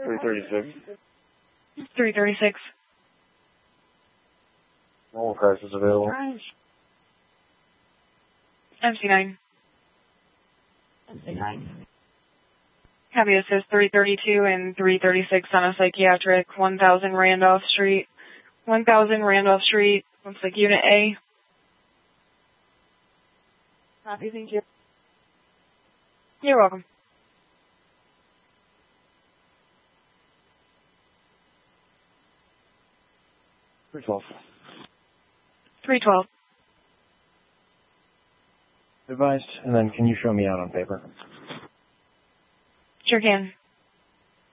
336. 336. Normal crisis available. MC9. MC9. Copy, it says 332 and 336 on a psychiatric, 1000 Randolph Street. 1000 Randolph Street, looks like Unit A. Copy, thank you. You're welcome. $312. 312. Advised, and then can you show me out on paper? Sure can.